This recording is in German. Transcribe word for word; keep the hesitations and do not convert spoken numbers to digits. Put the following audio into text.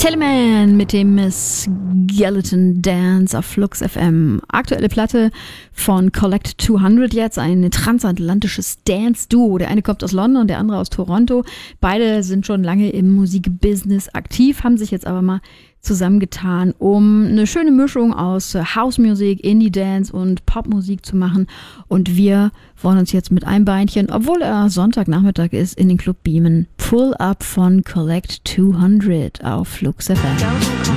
Teleman mit dem Skeleton Dance auf Flux F M. Aktuelle Platte von Collect zweihundert jetzt, ein transatlantisches Dance-Duo. Der eine kommt aus London, der andere aus Toronto. Beide sind schon lange im Musikbusiness aktiv, haben sich jetzt aber mal zusammengetan, um eine schöne Mischung aus Housemusik, Indie-Dance und Popmusik zu machen. Und wir wollen uns jetzt mit einem Beinchen, obwohl er Sonntagnachmittag ist, in den Club beamen. Pull Up von Collect zweihundert auf Flux F M.